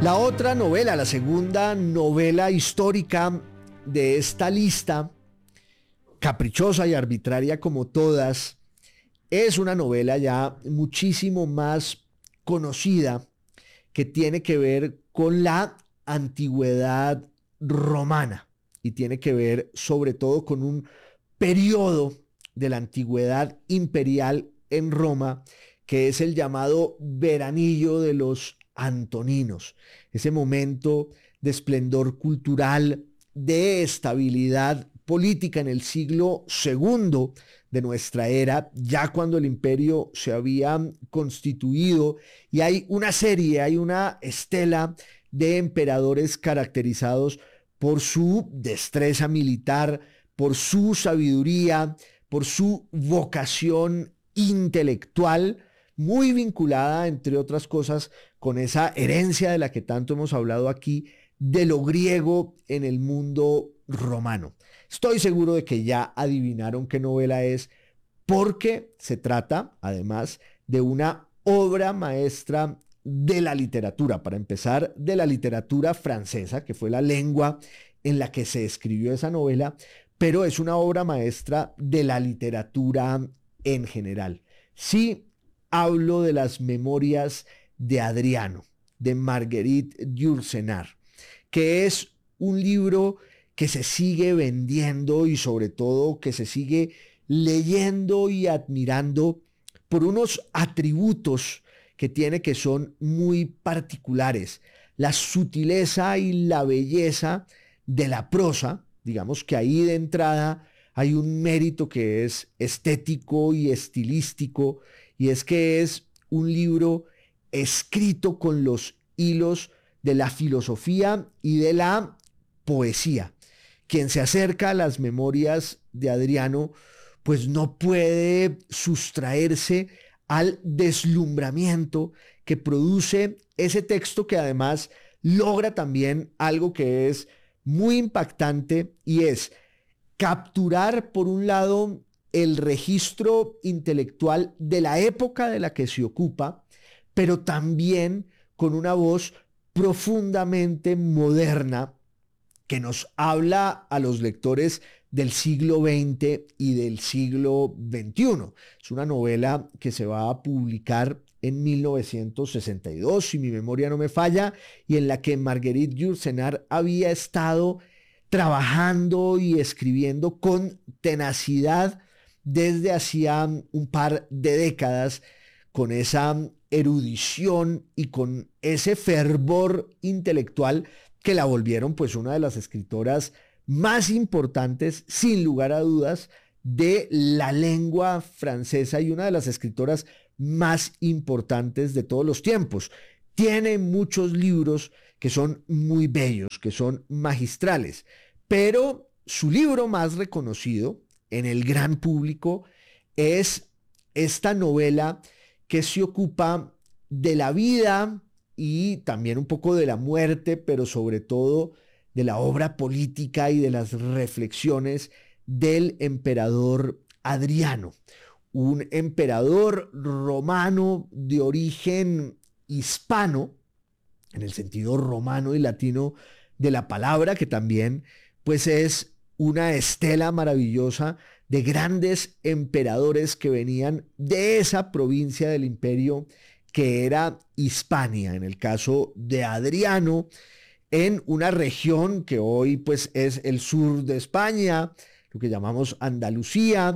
La otra novela, la segunda novela histórica de esta lista, caprichosa y arbitraria como todas, es una novela ya muchísimo más conocida que tiene que ver con la antigüedad romana y tiene que ver sobre todo con un periodo de la antigüedad imperial en Roma que es el llamado veranillo de los Antoninos, ese momento de esplendor cultural, de estabilidad política en el siglo segundo de nuestra era, ya cuando el imperio se había constituido y hay una estela de emperadores caracterizados por su destreza militar, por su sabiduría, por su vocación intelectual, muy vinculada, entre otras cosas, con esa herencia de la que tanto hemos hablado aquí, de lo griego en el mundo romano. Estoy seguro de que ya adivinaron qué novela es, porque se trata, además, de una obra maestra de la literatura, para empezar, de la literatura francesa, que fue la lengua en la que se escribió esa novela, pero es una obra maestra de la literatura en general. Sí, hablo de las Memorias de Adriano, de Marguerite Yourcenar, que es un libro que se sigue vendiendo y sobre todo que se sigue leyendo y admirando por unos atributos que tiene que son muy particulares. La sutileza y la belleza de la prosa, digamos que ahí de entrada hay un mérito que es estético y estilístico, y es que es un libro escrito con los hilos de la filosofía y de la poesía. Quien se acerca a las Memorias de Adriano, pues no puede sustraerse al deslumbramiento que produce ese texto, que además logra también algo que es muy impactante, y es capturar, por un lado, el registro intelectual de la época de la que se ocupa, pero también con una voz profundamente moderna que nos habla a los lectores del siglo XX y del siglo XXI. Es una novela que se va a publicar en 1962, si mi memoria no me falla, y en la que Marguerite Yourcenar había estado trabajando y escribiendo con tenacidad desde hacía un par de décadas, con esa erudición y con ese fervor intelectual que la volvieron pues una de las escritoras más importantes, sin lugar a dudas, de la lengua francesa y una de las escritoras más importantes de todos los tiempos. Tiene muchos libros que son muy bellos, que son magistrales, pero su libro más reconocido en el gran público es esta novela que se ocupa de la vida y también un poco de la muerte, pero sobre todo de la obra política y de las reflexiones del emperador Adriano, un emperador romano de origen hispano, en el sentido romano y latino de la palabra, que también pues es una estela maravillosa de grandes emperadores que venían de esa provincia del imperio que era Hispania, en el caso de Adriano, en una región que hoy pues es el sur de España, lo que llamamos Andalucía,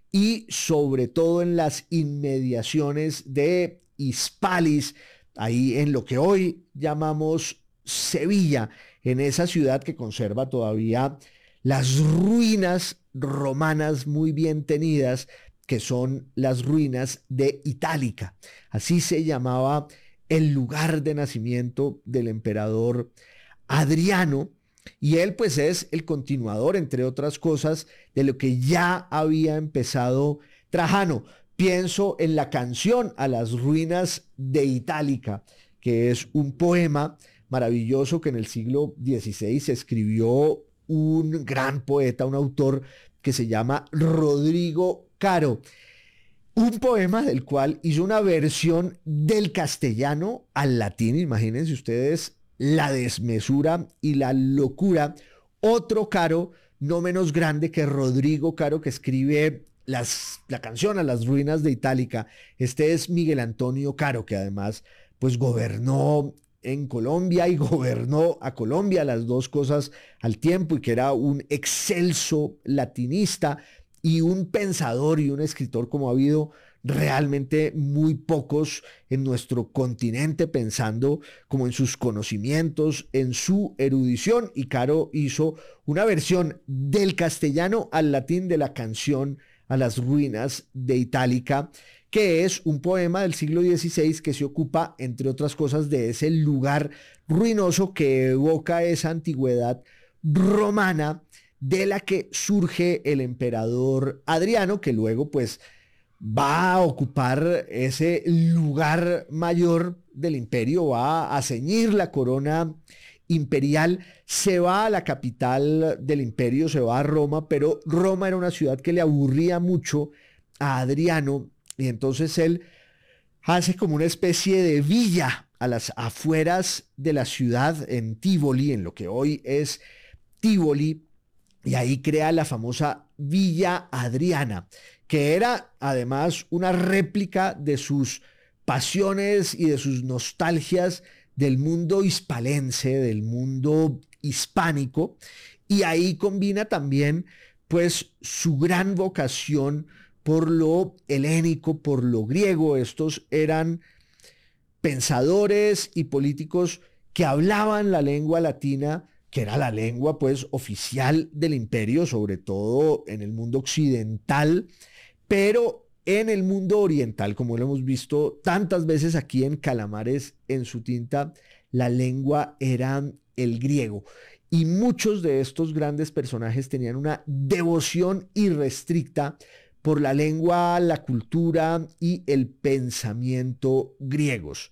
y sobre todo en las inmediaciones de Hispalis, ahí en lo que hoy llamamos Sevilla, en esa ciudad que conserva todavía las ruinas romanas muy bien tenidas, que son las ruinas de Itálica. Así se llamaba el lugar de nacimiento del emperador Adriano, y él pues es el continuador, entre otras cosas, de lo que ya había empezado Trajano. Pienso en la canción a las ruinas de Itálica, que es un poema maravilloso que en el siglo XVI escribió un gran poeta, un autor que se llama Rodrigo Caro. Un poema del cual hizo una versión del castellano al latín. Imagínense ustedes la desmesura y la locura. Otro Caro, no menos grande que Rodrigo Caro, que escribe la canción A las ruinas de Itálica. Este es Miguel Antonio Caro, que además pues gobernó en Colombia y gobernó a Colombia, las dos cosas al tiempo, y que era un excelso latinista y un pensador y un escritor como ha habido realmente muy pocos en nuestro continente, pensando como en sus conocimientos, en su erudición. Y Caro hizo una versión del castellano al latín de la canción A las ruinas de Itálica, que es un poema del siglo XVI que se ocupa, entre otras cosas, de ese lugar ruinoso que evoca esa antigüedad romana de la que surge el emperador Adriano, que luego pues va a ocupar ese lugar mayor del imperio, va a ceñir la corona imperial, se va a la capital del imperio, se va a Roma, pero Roma era una ciudad que le aburría mucho a Adriano, y entonces él hace como una especie de villa a las afueras de la ciudad, en Tívoli, en lo que hoy es Tívoli, y ahí crea la famosa Villa Adriana, que era además una réplica de sus pasiones y de sus nostalgias del mundo hispalense, del mundo hispánico, y ahí combina también pues su gran vocación por lo helénico, por lo griego. Estos eran pensadores y políticos que hablaban la lengua latina, que era la lengua pues oficial del imperio, sobre todo en el mundo occidental, pero en el mundo oriental, como lo hemos visto tantas veces aquí en Calamares en su tinta, la lengua era el griego. Y muchos de estos grandes personajes tenían una devoción irrestricta por la lengua, la cultura y el pensamiento griegos.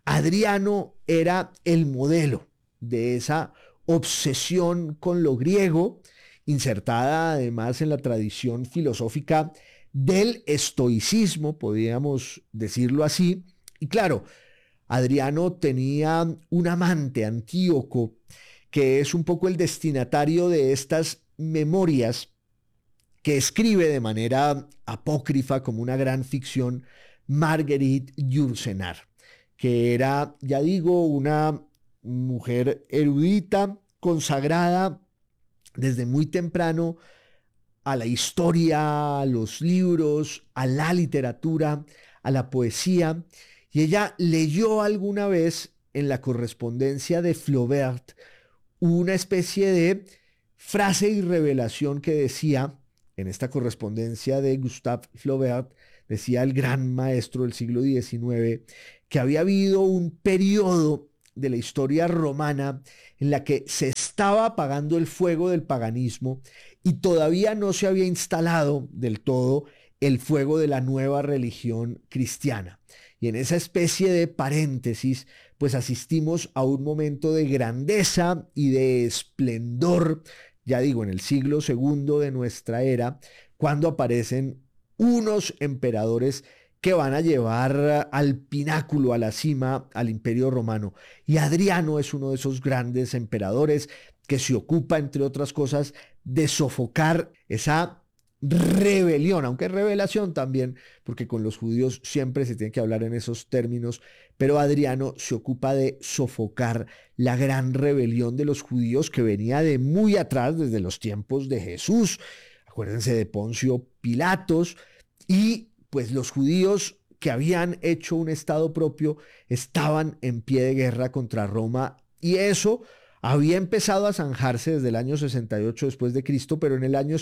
Adriano era el modelo de esa obsesión con lo griego, insertada además en la tradición filosófica del estoicismo, podríamos decirlo así. Y claro, Adriano tenía un amante, Antíoco, que es un poco el destinatario de estas memorias que escribe de manera apócrifa, como una gran ficción, Marguerite Yourcenar, que era, ya digo, una mujer erudita, consagrada desde muy temprano a la historia, a los libros, a la literatura, a la poesía. Y ella leyó alguna vez en la correspondencia de Flaubert una especie de frase y revelación que decía, en esta correspondencia de Gustave Flaubert, decía el gran maestro del siglo XIX, que había habido un periodo de la historia romana en la que se estaba apagando el fuego del paganismo y todavía no se había instalado del todo el fuego de la nueva religión cristiana. Y en esa especie de paréntesis, pues asistimos a un momento de grandeza y de esplendor, ya digo, en el siglo segundo de nuestra era, cuando aparecen unos emperadores que van a llevar al pináculo, a la cima, al Imperio Romano. Y Adriano es uno de esos grandes emperadores que se ocupa, entre otras cosas, de sofocar esa rebelión, aunque es revelación también, porque con los judíos siempre se tiene que hablar en esos términos, pero Adriano se ocupa de sofocar la gran rebelión de los judíos que venía de muy atrás, desde los tiempos de Jesús. Acuérdense de Poncio Pilatos, y pues los judíos que habían hecho un estado propio estaban en pie de guerra contra Roma, y eso había empezado a zanjarse desde el año 68 después de Cristo, pero en el año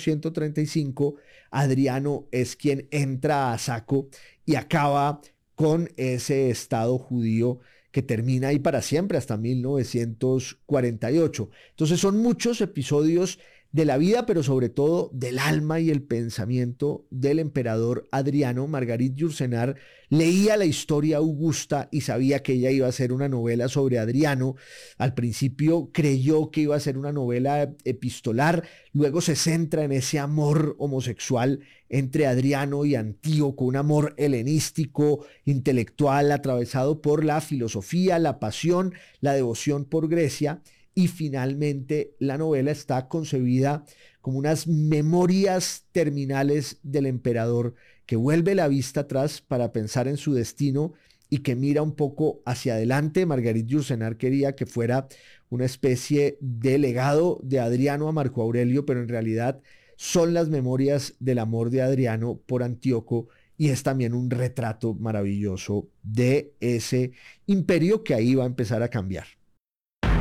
135 Adriano es quien entra a saco y acaba con ese estado judío que termina ahí para siempre hasta 1948. Entonces son muchos episodios de la vida, pero sobre todo del alma y el pensamiento del emperador Adriano. Marguerite Yourcenar leía la historia augusta y sabía que ella iba a ser una novela sobre Adriano. Al principio creyó que iba a ser una novela epistolar, luego se centra en ese amor homosexual entre Adriano y Antíoco, un amor helenístico, intelectual, atravesado por la filosofía, la pasión, la devoción por Grecia. Y finalmente la novela está concebida como unas memorias terminales del emperador que vuelve la vista atrás para pensar en su destino y que mira un poco hacia adelante. Marguerite Yourcenar quería que fuera una especie de legado de Adriano a Marco Aurelio, pero en realidad son las memorias del amor de Adriano por Antíoco y es también un retrato maravilloso de ese imperio que ahí va a empezar a cambiar.